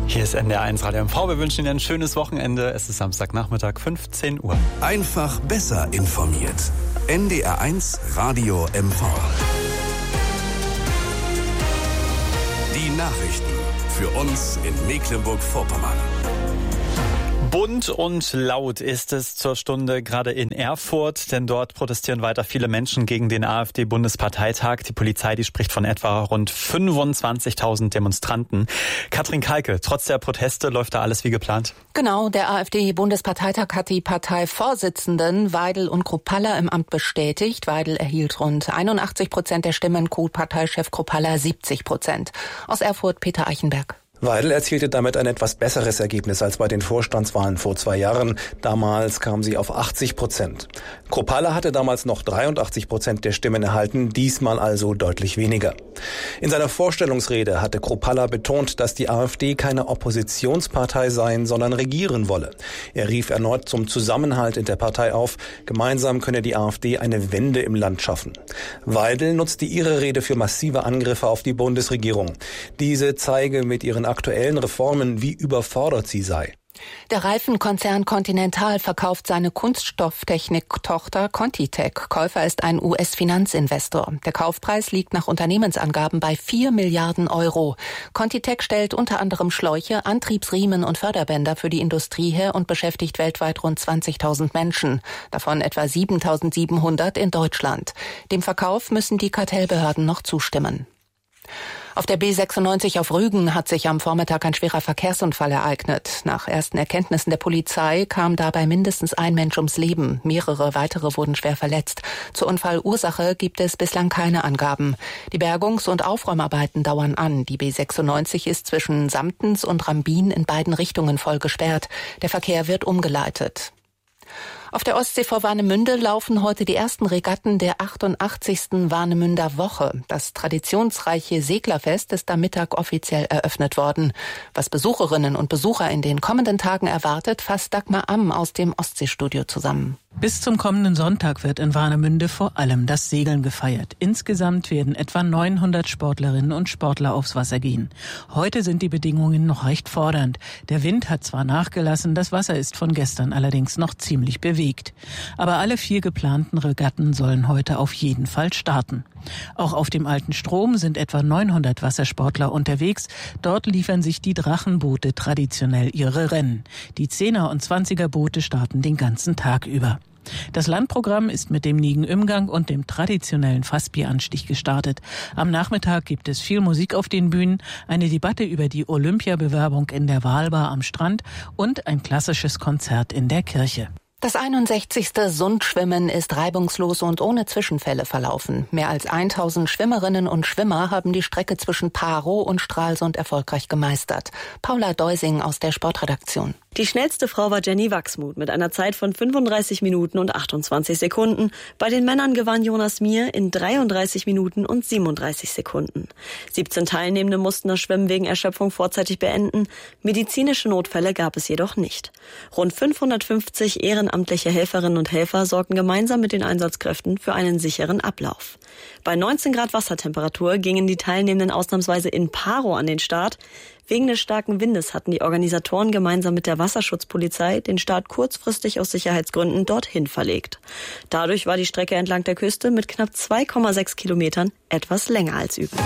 Hier ist NDR1 Radio MV. Wir wünschen Ihnen ein schönes Wochenende. Es ist Samstagnachmittag, 15 Uhr. Einfach besser informiert. NDR1 Radio MV. Die Nachrichten für uns in Mecklenburg-Vorpommern. Bunt und laut ist es zur Stunde gerade in Erfurt, denn dort protestieren weiter viele Menschen gegen den AfD-Bundesparteitag. Die Polizei, die spricht von etwa rund 25.000 Demonstranten. Katrin Kalke, trotz der Proteste läuft da alles wie geplant? Genau, der AfD-Bundesparteitag hat die Parteivorsitzenden Weidel und Kruppalla im Amt bestätigt. Weidel erhielt rund 81% der Stimmen, Co-Parteichef Kruppalla 70%. Aus Erfurt Peter Eichenberg. Weidel erzielte damit ein etwas besseres Ergebnis als bei den Vorstandswahlen vor 2 Jahren. Damals kam sie auf 80%. Kruppalla hatte damals noch 83% der Stimmen erhalten, diesmal also deutlich weniger. In seiner Vorstellungsrede hatte Kruppalla betont, dass die AfD keine Oppositionspartei sein, sondern regieren wolle. Er rief erneut zum Zusammenhalt in der Partei auf. Gemeinsam könne die AfD eine Wende im Land schaffen. Weidel nutzte ihre Rede für massive Angriffe auf die Bundesregierung. Diese zeige mit ihren aktuellen Reformen, wie überfordert sie sei. Der Reifenkonzern Continental verkauft seine Kunststofftechnik-Tochter Contitech. Käufer ist ein US-Finanzinvestor. Der Kaufpreis liegt nach Unternehmensangaben bei 4 Milliarden Euro. Contitech stellt unter anderem Schläuche, Antriebsriemen und Förderbänder für die Industrie her und beschäftigt weltweit rund 20.000 Menschen, davon etwa 7.700 in Deutschland. Dem Verkauf müssen die Kartellbehörden noch zustimmen. Auf der B96 auf Rügen hat sich am Vormittag ein schwerer Verkehrsunfall ereignet. Nach ersten Erkenntnissen der Polizei kam dabei mindestens ein Mensch ums Leben. Mehrere weitere wurden schwer verletzt. Zur Unfallursache gibt es bislang keine Angaben. Die Bergungs- und Aufräumarbeiten dauern an. Die B96 ist zwischen Samtens und Rambin in beiden Richtungen voll gesperrt. Der Verkehr wird umgeleitet. Auf der Ostsee vor Warnemünde laufen heute die ersten Regatten der 88. Warnemünder Woche. Das traditionsreiche Seglerfest ist am Mittag offiziell eröffnet worden. Was Besucherinnen und Besucher in den kommenden Tagen erwartet, fasst Dagmar Amm aus dem Ostseestudio zusammen. Bis zum kommenden Sonntag wird in Warnemünde vor allem das Segeln gefeiert. Insgesamt werden etwa 900 Sportlerinnen und Sportler aufs Wasser gehen. Heute sind die Bedingungen noch recht fordernd. Der Wind hat zwar nachgelassen, das Wasser ist von gestern allerdings noch ziemlich bewegt. Aber alle 4 geplanten Regatten sollen heute auf jeden Fall starten. Auch auf dem Alten Strom sind etwa 900 Wassersportler unterwegs. Dort liefern sich die Drachenboote traditionell ihre Rennen. Die 10er und 20er Boote starten den ganzen Tag über. Das Landprogramm ist mit dem Nigen-Imgang und dem traditionellen Fassbieranstich gestartet. Am Nachmittag gibt es viel Musik auf den Bühnen, eine Debatte über die Olympiabewerbung in der Waalbar am Strand und ein klassisches Konzert in der Kirche. Das 61. Sundschwimmen ist reibungslos und ohne Zwischenfälle verlaufen. Mehr als 1000 Schwimmerinnen und Schwimmer haben die Strecke zwischen Parow und Stralsund erfolgreich gemeistert. Paula Deusing aus der Sportredaktion. Die schnellste Frau war Jenny Wachsmuth mit einer Zeit von 35 Minuten und 28 Sekunden. Bei den Männern gewann Jonas Mier in 33 Minuten und 37 Sekunden. 17 Teilnehmende mussten das Schwimmen wegen Erschöpfung vorzeitig beenden. Medizinische Notfälle gab es jedoch nicht. Rund 550 ehrenamtliche Helferinnen und Helfer sorgten gemeinsam mit den Einsatzkräften für einen sicheren Ablauf. Bei 19 Grad Wassertemperatur gingen die Teilnehmenden ausnahmsweise in Parow an den Start. Wegen des starken Windes hatten die Organisatoren gemeinsam mit der Wasserschutzpolizei den Start kurzfristig aus Sicherheitsgründen dorthin verlegt. Dadurch war die Strecke entlang der Küste mit knapp 2,6 Kilometern etwas länger als üblich.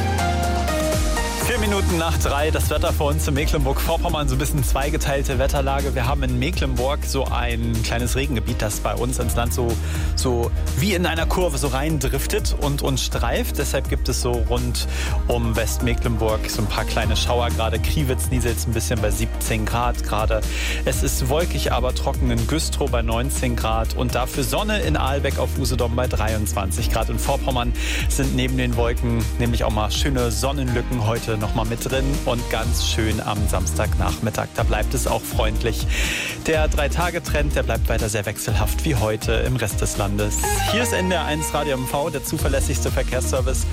4 Minuten nach 3, das Wetter für uns in Mecklenburg-Vorpommern, so ein bisschen zweigeteilte Wetterlage. Wir haben in Mecklenburg so ein kleines Regengebiet, das bei uns ins Land so wie in einer Kurve so reindriftet und uns streift. Deshalb gibt es so rund um Westmecklenburg so ein paar kleine Schauer. Gerade Kriwitz nieselt ein bisschen bei 17 Grad gerade. Es ist wolkig, aber trocken in Güstrow bei 19 Grad und dafür Sonne in Ahlbeck auf Usedom bei 23 Grad. In Vorpommern sind neben den Wolken nämlich auch mal schöne Sonnenlücken heute noch mal mit drin und ganz schön am Samstagnachmittag. Da bleibt es auch freundlich. Der 3-Tage-Trend, der bleibt weiter sehr wechselhaft wie heute im Rest des Landes. Hier ist NDR1 Radio MV, der zuverlässigste Verkehrsservice.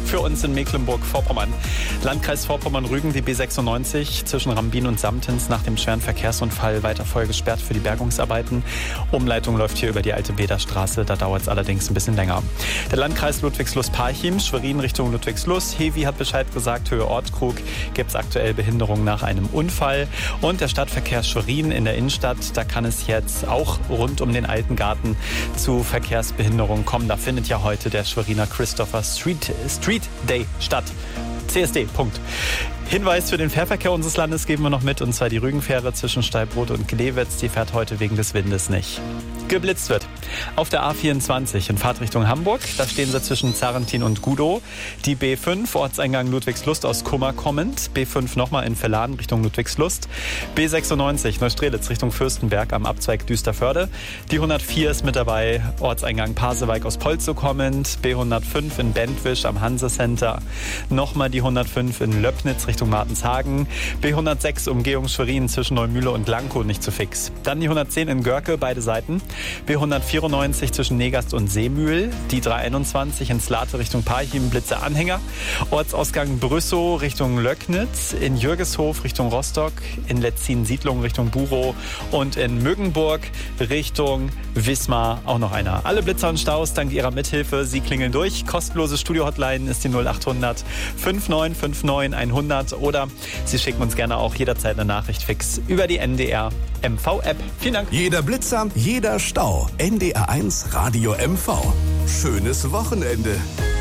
für uns in Mecklenburg-Vorpommern. Landkreis Vorpommern-Rügen, die B96 zwischen Rambin und Samtens nach dem schweren Verkehrsunfall weiter voll gesperrt für die Bergungsarbeiten. Umleitung läuft hier über die alte Bederstraße, da dauert es allerdings ein bisschen länger. Der Landkreis Ludwigslust-Parchim, Schwerin Richtung Ludwigslust. Hevi hat Bescheid gesagt, Höhe Ortkrug gibt es aktuell Behinderung nach einem Unfall. Und der Stadtverkehr Schwerin in der Innenstadt, da kann es jetzt auch rund um den Alten Garten zu Verkehrsbehinderungen kommen. Da findet ja heute der Schweriner Christopher Street Day statt. CSD, Punkt. Hinweis für den Fährverkehr unseres Landes geben wir noch mit, und zwar die Rügenfähre zwischen Steilbrot und Glewitz, die fährt heute wegen des Windes nicht. Geblitzt wird auf der A24 in Fahrtrichtung Hamburg, da stehen sie zwischen Zarrentin und Gudow. Die B5, Ortseingang Ludwigslust aus Kummer kommend, B5 nochmal in Verladen Richtung Ludwigslust, B96 Neustrelitz Richtung Fürstenberg am Abzweig Düsterförde, die 104 ist mit dabei, Ortseingang Pasewalk aus Polzow kommend, B105 in Bentwisch am Hanse-Center, nochmal die 105 in Löbnitz Richtung Martenshagen, B106 Umgehung Schwerin zwischen Neumühle und Lankow nicht zu fix. Dann die 110 in Görke, beide Seiten, B194 zwischen Negast und Seemühl, die 321 in Slate Richtung Parchim, Blitzer Anhänger, Ortsausgang Brüssow Richtung Löcknitz, in Jürgeshof Richtung Rostock, in Letzin Siedlung Richtung Burow und in Mögenburg Richtung Wismar auch noch einer. Alle Blitzer und Staus dank Ihrer Mithilfe, Sie klingeln durch. Kostenlose Studio-Hotline ist die 0800 5959 100 oder Sie schicken uns gerne auch jederzeit eine Nachricht fix über die NDR MV-App. Vielen Dank. Jeder Blitzer, jeder Stau. NDR1 Radio MV. Schönes Wochenende.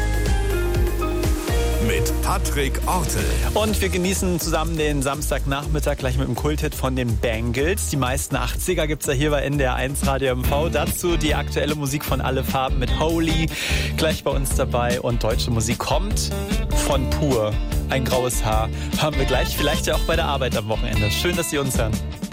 Mit Patrick Ortel. Und wir genießen zusammen den Samstagnachmittag gleich mit dem Kulthit von den Bangles. Die meisten 80er gibt es ja hier bei NDR1 Radio MV. Dazu die aktuelle Musik von Alle Farben mit Holy. Gleich bei uns dabei. Und deutsche Musik kommt von Pur. Ein graues Haar. Haben wir gleich, vielleicht ja auch bei der Arbeit am Wochenende. Schön, dass Sie uns hören.